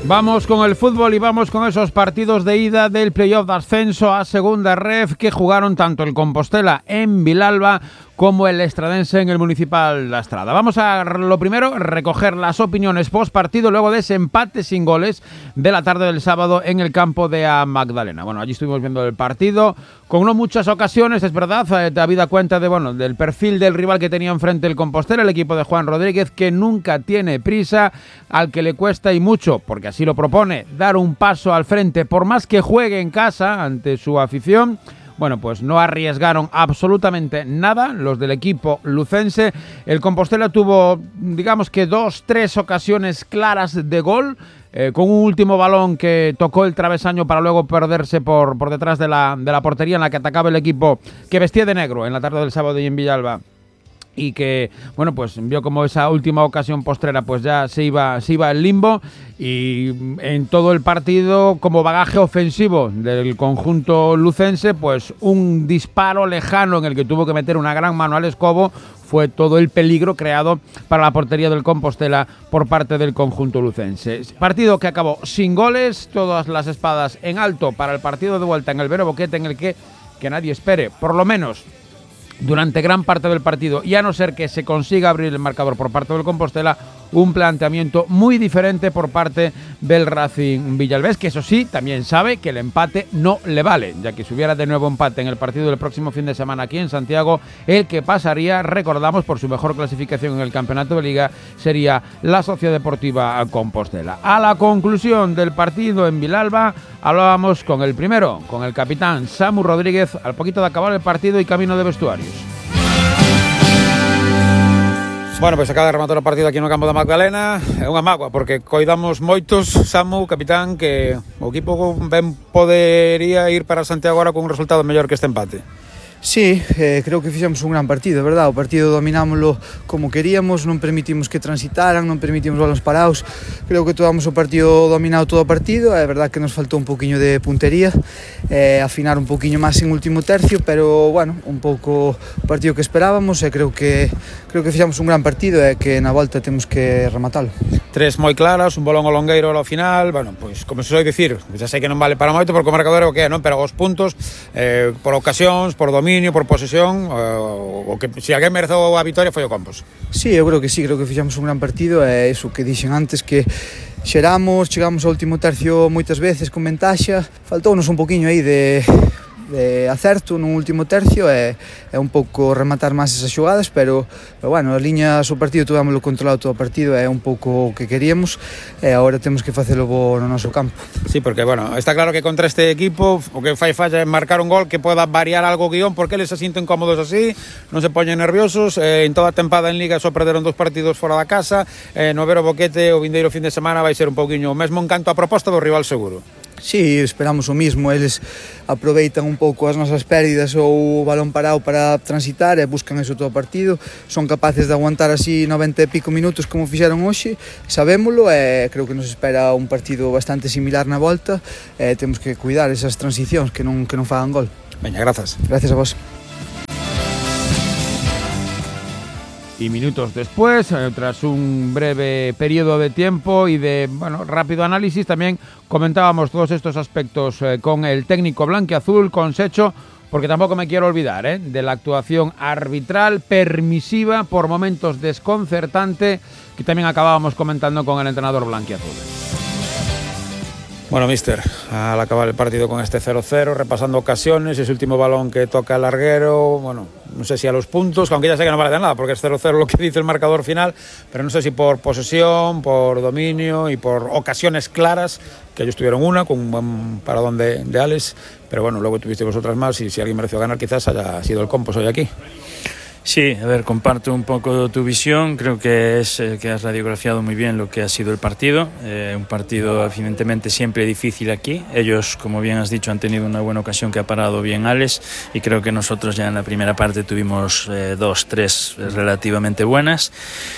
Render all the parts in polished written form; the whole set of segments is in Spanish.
Vamos con el fútbol y vamos con esos partidos de ida del playoff de ascenso a segunda ref que jugaron tanto el Compostela en Vilalba como el Estradense en el Municipal La Estrada. Vamos a lo primero, recoger las opiniones post partido luego de ese empate sin goles de la tarde del sábado en el campo de A Magdalena. Bueno, allí estuvimos viendo el partido con no muchas ocasiones, es verdad, habida cuenta del perfil del rival que tenía enfrente el Compostela, el equipo de Juan Rodríguez, que nunca tiene prisa, al que le cuesta y mucho, porque así lo propone, dar un paso al frente, por más que juegue en casa ante su afición. Bueno, pues no arriesgaron absolutamente nada los del equipo lucense. El Compostela tuvo, digamos que 2-3 ocasiones claras de gol, con un último balón que tocó el travesaño para luego perderse por detrás de la portería en la que atacaba el equipo que vestía de negro en la tarde del sábado y en Villalba. Y que, bueno, pues vio como esa última ocasión postrera pues ya se iba al limbo, y en todo el partido, como bagaje ofensivo del conjunto lucense, pues un disparo lejano en el que tuvo que meter una gran mano al escobo fue todo el peligro creado para la portería del Compostela por parte del conjunto lucense. Partido que acabó sin goles, todas las espadas en alto para el partido de vuelta en el Vero Boquete, en el que nadie espere, por lo menos durante gran parte del partido, y a no ser que se consiga abrir el marcador por parte del Compostela, un planteamiento muy diferente por parte del Racing Villalbés, que eso sí, también sabe que el empate no le vale, ya que si hubiera de nuevo empate en el partido del próximo fin de semana aquí en Santiago, el que pasaría, recordamos, por su mejor clasificación en el campeonato de Liga, sería la Sociedad Deportiva Compostela. A la conclusión del partido en Vilalba, hablábamos con el primero, con el capitán Samu Rodríguez, al poquito de acabar el partido y camino de vestuarios. Bueno, pois acaba de rematar o partido aquí no campo da Magdalena. É unha mágoa, porque coidamos moitos, Samu, capitán, que o equipo ben podería ir para Santiago agora con un resultado mellor que este empate. Sí, creo que fixemos un gran partido, verdad? O partido dominámoslo como queríamos, non permitimos que transitaran, non permitimos balóns parados. Creo que tomamos o partido dominado todo o partido. É verdad que nos faltou un poquinho de puntería, afinar un poquinho máis en último tercio, pero bueno, un pouco o partido que esperábamos, e creo que fixamos un gran partido e que na volta temos que rematalo. Tres moi claras, un bolón ao longueiro ao final. Bueno, pois como se soe dicir, xa sei que non vale para moito porque o marcador é o que é, non? Pero os puntos, por ocasións, por dominio, por posesión, o que se alguén mereceu a vitoria foi o Compos. Sí, eu creo que sí, creo que fixamos un gran partido, e iso que dixen antes, que chegamos ao último tercio moitas veces con ventaxa, faltounos un poquinho aí de acerto no último tercio, e un pouco rematar máis esas xogadas, pero bueno, as liñas o partido tuvémoslo controlado todo o partido, é un pouco o que queríamos, e agora temos que facelo bo no noso campo. Sí, porque bueno, está claro que contra este equipo o que fai falla é marcar un gol que poda variar algo o guión, porque eles se sinten cómodos así, non se poñen nerviosos. En toda a tempada en Liga só perderon 2 partidos fora da casa, no Vero Boquete o vindeiro fin de semana vai ser un pouquiño o mesmo en canto a proposta do rival seguro. Sí, esperamos o mismo, eles aproveitan un pouco as nosas pérdidas ou o balón parado para transitar e buscan eso todo o partido, son capaces de aguantar así 90 e pico minutos como fixeron hoxe, sabémolo, e creo que nos espera un partido bastante similar na volta, e temos que cuidar esas transicións que non fagan gol. Veña, grazas. Gracias a vos. Y minutos después, tras un breve periodo de tiempo y de rápido análisis, también comentábamos todos estos aspectos con el técnico blanquiazul, con Secho, porque tampoco me quiero olvidar de la actuación arbitral permisiva, por momentos desconcertante, que también acabábamos comentando con el entrenador blanquiazul. Bueno, míster, al acabar el partido con este 0-0, repasando ocasiones, ese último balón que toca el larguero, bueno, no sé si a los puntos, aunque ya sé que no vale de nada, porque es 0-0 lo que dice el marcador final, pero no sé si por posesión, por dominio y por ocasiones claras, que ellos tuvieron una, con un buen paradón de Alex, pero bueno, luego tuviste vosotras más, y si alguien mereció ganar quizás haya sido el Compos hoy aquí. Sí, a ver, comparto un poco tu visión, creo que que has radiografiado muy bien lo que ha sido el partido, un partido evidentemente siempre difícil aquí, ellos, como bien has dicho, han tenido una buena ocasión que ha parado bien Alex, y creo que nosotros ya en la primera parte tuvimos 2-3 relativamente buenas.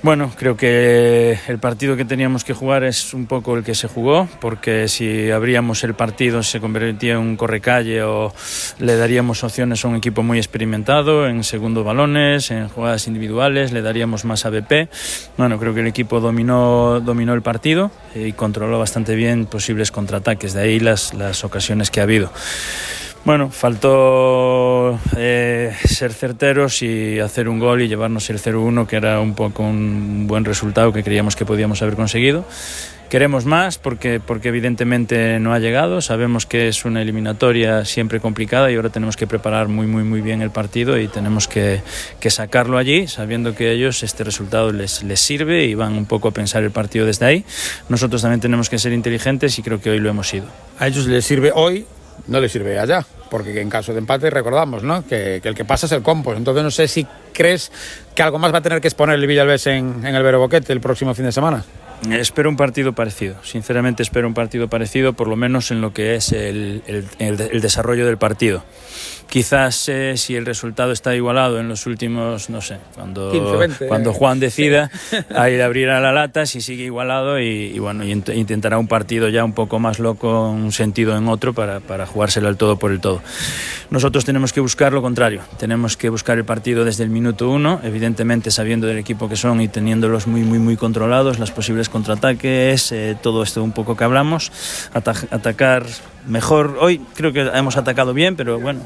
Bueno, creo que el partido que teníamos que jugar es un poco el que se jugó, porque si abríamos el partido se convertía en un correcalle o le daríamos opciones a un equipo muy experimentado en segundos balones, en jugadas individuales, le daríamos más ABP. Bueno, creo que el equipo dominó el partido y controló bastante bien posibles contraataques, de ahí las ocasiones que ha habido. Bueno, faltó ser certeros y hacer un gol y llevarnos el 0-1, que era un poco un buen resultado que creíamos que podíamos haber conseguido. Queremos más porque evidentemente no ha llegado, sabemos que es una eliminatoria siempre complicada y ahora tenemos que preparar muy bien el partido y tenemos que sacarlo allí, sabiendo que a ellos este resultado les sirve y van un poco a pensar el partido desde ahí. Nosotros también tenemos que ser inteligentes y creo que hoy lo hemos sido. A ellos les sirve hoy, no les sirve allá, porque en caso de empate recordamos, ¿no?, que el que pasa es el Compos. Entonces no sé si crees que algo más va a tener que exponer el Villalbés en el Vero Boquete el próximo fin de semana. Espero un partido parecido, sinceramente espero un partido parecido, por lo menos en lo que es el desarrollo del partido. Quizás si el resultado está igualado en los últimos, no sé, cuando Juan decida, ahí le abrirá la lata si sigue igualado y bueno, intentará un partido ya un poco más loco en un sentido en otro para jugárselo al todo por el todo. Nosotros tenemos que buscar lo contrario, tenemos que buscar el partido desde el minuto 1, evidentemente sabiendo del equipo que son y teniéndolos muy controlados, las posibles contraataques, todo esto un poco que hablamos, atacar mejor. Hoy creo que hemos atacado bien, pero bueno,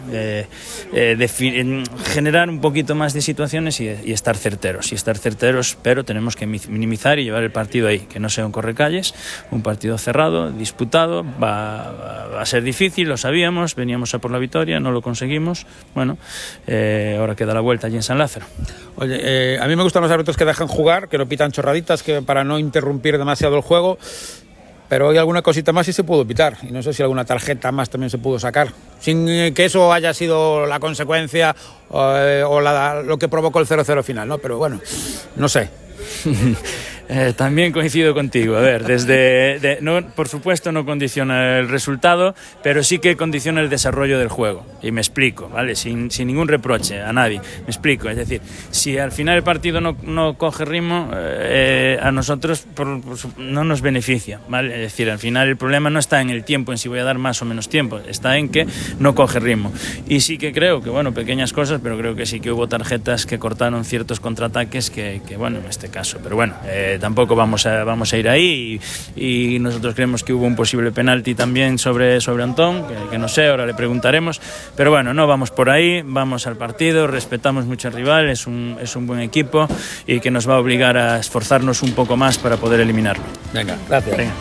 generar un poquito más de situaciones y estar certeros, pero tenemos que minimizar y llevar el partido ahí, que no sea un correcalles, un partido cerrado, disputado. Va a ser difícil, lo sabíamos, veníamos a por la victoria, no lo conseguimos. Bueno, ahora queda la vuelta allí en San Lázaro. Oye, a mí me gustan los árbitros que dejan jugar, que no pitan chorraditas, que para no interrumpir demasiado el juego. Pero hoy alguna cosita más sí se pudo pitar, y no sé si alguna tarjeta más también se pudo sacar, sin que eso haya sido la consecuencia o lo que provocó el 0-0 final, ¿no? Pero bueno, no sé. También coincido contigo. A ver, por supuesto no condiciona el resultado, pero sí que condiciona el desarrollo del juego. Y me explico, ¿vale? Sin ningún reproche a nadie. Me explico. Es decir, si al final el partido no coge ritmo, a nosotros no nos beneficia, ¿vale? Es decir, al final el problema no está en el tiempo, en si voy a dar más o menos tiempo, está en que no coge ritmo. Y sí que creo que, bueno, pequeñas cosas, pero creo que sí que hubo tarjetas que cortaron ciertos contraataques que bueno, en este caso. Pero bueno, tampoco vamos a ir ahí y nosotros creemos que hubo un posible penalti también sobre Antón, que no sé, ahora le preguntaremos, pero bueno, no vamos por ahí, vamos al partido, respetamos mucho al rival, es un buen equipo y que nos va a obligar a esforzarnos un poco más para poder eliminarlo. Venga, gracias. Venga.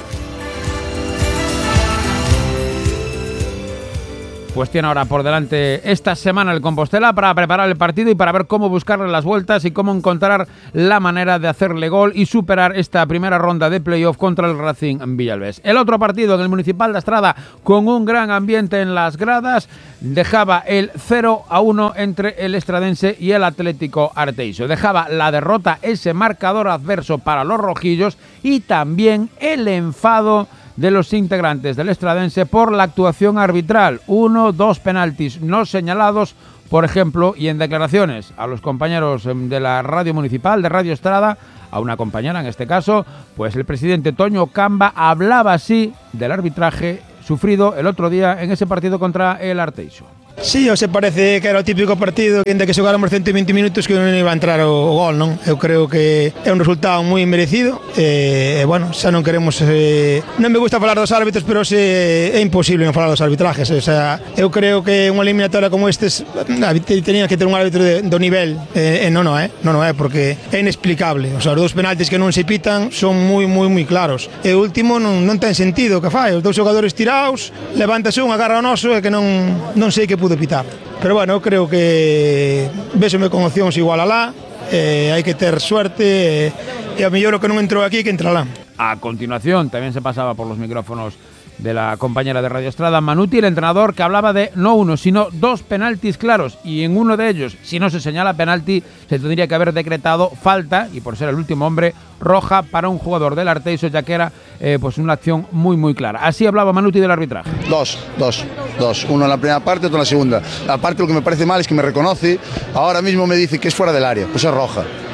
Pues tiene ahora por delante esta semana el Compostela para preparar el partido y para ver cómo buscarle las vueltas y cómo encontrar la manera de hacerle gol y superar esta primera ronda de playoff contra el Racing Villalbés. El otro partido en el Municipal de Estrada, con un gran ambiente en las gradas, dejaba el 0-1 entre el estradense y el Atlético Arteixo. Dejaba la derrota, ese marcador adverso para los rojillos, y también el enfado de los integrantes del estradense por la actuación arbitral. 2 penaltis no señalados, por ejemplo, y en declaraciones a los compañeros de la radio municipal, de Radio Estrada, a una compañera en este caso, pues el presidente Toño Camba hablaba así del arbitraje sufrido el otro día en ese partido contra el Arteixo. Sí, se parece que era o típico partido que que xogáramos 120 minutos que non iba a entrar o gol, non? Eu creo que é un resultado moi merecido e bueno, xa non queremos non me gusta falar dos árbitros, pero é imposible non falar dos arbitrajes, o sea, eu creo que unha eliminatoria como estes tenía que ter un árbitro do nivel non é porque é inexplicable, o sea, os 2 penaltis que non se pitan son moi claros e o último non ten sentido que fai, os 2 xogadores tirados, levántase un, agarra o noso e que non sei que pudo pitar. Pero bueno, eu creo que vésome con opcións igual alá, hai que ter suerte e a mellor o que non entrou aquí que entra lá. A continuación también se pasaba por los micrófonos de la compañera de Radio Estrada, Manuti, el entrenador, que hablaba de no 1, sino 2 penaltis claros, y en uno de ellos, si no se señala penalti, se tendría que haber decretado falta, y por ser el último hombre, roja para un jugador del Arteixo, ya que era pues una acción muy clara. Así hablaba Manuti del arbitraje. Dos. Uno en la primera parte, otro en la segunda. La parte lo que me parece mal es que me reconoce, ahora mismo me dice que es fuera del área, pues es roja.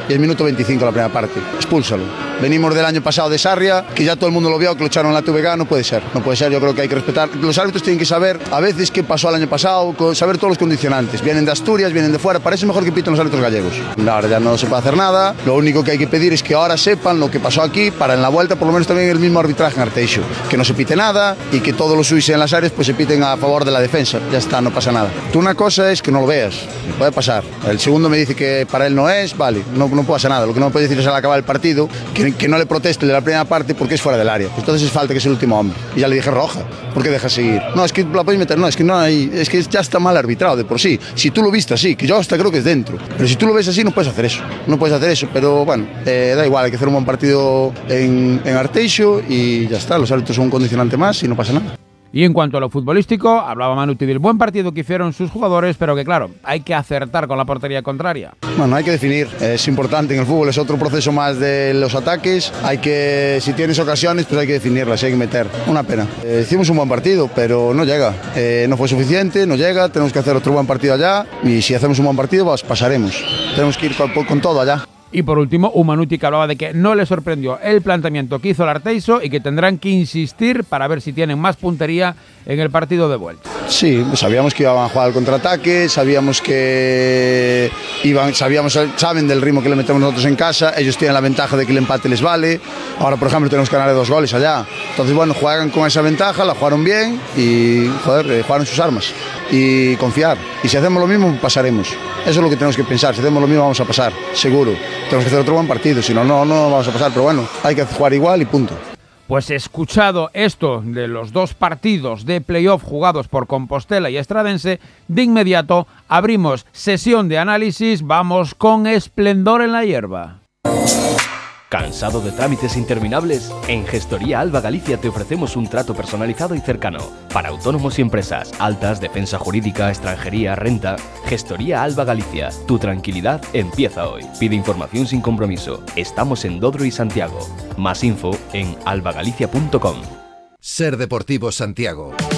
y el minuto 25 de la primera parte. Expúlsalo. Venimos del año pasado de Sarria, que ya todo el mundo lo vio, que lo echaron en la TVG, no puede ser. No puede ser, yo creo que hay que respetar. Los árbitros tienen que saber a veces qué pasó el año pasado, saber todos los condicionantes. Vienen de Asturias, vienen de fuera, parece mejor que piten los árbitros gallegos. Ahora ya no se puede hacer nada, lo único que hay que pedir es que ahora sepan lo que pasó aquí, para en la vuelta por lo menos también el mismo arbitraje en Arteixo, que no se pite nada y que todos los suises en las áreas pues se piten a favor de la defensa. Ya está, no pasa nada. Tú una cosa es que no lo veas, puede pasar. El segundo me dice que para él no es, vale, no pasa nada. Lo que no me puede decir es al acabar el partido que no le proteste de la primera parte porque es fuera del área. Entonces es falta, que es el último hombre. Y ya le dije roja. ¿Por qué dejas seguir? No, es que la podéis meter, no, es que no hay, es que ya está mal arbitrado de por sí. Si tú lo viste así, que yo hasta creo que es dentro, pero si tú lo ves así no puedes hacer eso. No puedes hacer eso, pero bueno, da igual, hay que hacer un buen partido en Arteixo y ya está. Los árbitros son un condicionante más y no pasa nada. Y en cuanto a lo futbolístico, hablaba Manuti del buen partido que hicieron sus jugadores, pero que claro, hay que acertar con la portería contraria. Bueno, hay que definir, es importante en el fútbol, es otro proceso más de los ataques, hay que, si tienes ocasiones, pues hay que definirlas, hay que meter. Una pena. Hicimos un buen partido, pero no llega, no fue suficiente, no llega, tenemos que hacer otro buen partido allá y si hacemos un buen partido, pues pasaremos. Tenemos que ir con todo allá. Y por último, un Manuti que hablaba de que no le sorprendió el planteamiento que hizo el Arteixo y que tendrán que insistir para ver si tienen más puntería en el partido de vuelta. Sí, sabíamos que iban a jugar al contraataque, sabíamos que saben del ritmo que le metemos nosotros en casa, ellos tienen la ventaja de que el empate les vale. Ahora, por ejemplo, tenemos que ganar 2 goles allá. Entonces, bueno, juegan con esa ventaja, la jugaron bien y, jugaron sus armas. Y confiar. Y si hacemos lo mismo, pasaremos. Eso es lo que tenemos que pensar. Si hacemos lo mismo, vamos a pasar, seguro. Tenemos que hacer otro buen partido, si no, no vamos a pasar. Pero bueno, hay que jugar igual y punto. Pues escuchado esto de los 2 partidos de playoff jugados por Compostela y Estradense, de inmediato abrimos sesión de análisis. Vamos con Esplendor en la hierba. ¿Cansado de trámites interminables? En Gestoría Alba Galicia te ofrecemos un trato personalizado y cercano para autónomos y empresas, altas, defensa jurídica, extranjería, renta. Gestoría Alba Galicia, tu tranquilidad empieza hoy. Pide información sin compromiso. Estamos en Dodro y Santiago. Más info en albagalicia.com. Ser Deportivo Santiago.